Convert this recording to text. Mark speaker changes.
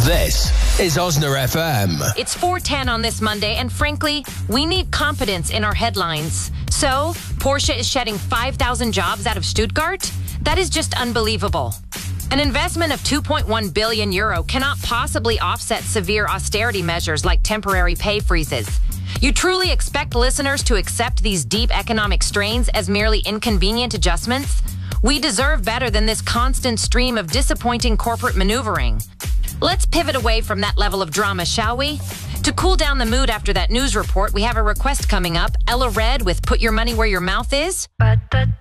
Speaker 1: This is Osner FM.
Speaker 2: It's 4:10 on this Monday, and frankly, we need competence in our headlines. So, Porsche is shedding 5,000 jobs out of Stuttgart? That is just unbelievable. An investment of 2.1 billion euro cannot possibly offset severe austerity measures like temporary pay freezes. You truly expect listeners to accept these deep economic strains as merely inconvenient adjustments? We deserve better than this constant stream of disappointing corporate maneuvering. Let's pivot away from that level of drama, shall we? To cool down the mood after that news report, we have a request coming up. Ella Red with Put Your Money Where Your Mouth Is.